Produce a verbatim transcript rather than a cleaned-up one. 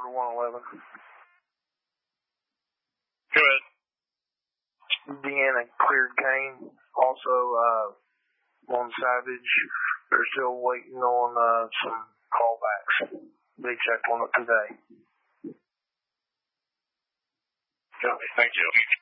over to one eleven. Go ahead. Deanna cleared Kane. Also, uh, on Savage, they're still waiting on uh, some callbacks. They checked on it today. Copy. Thank you.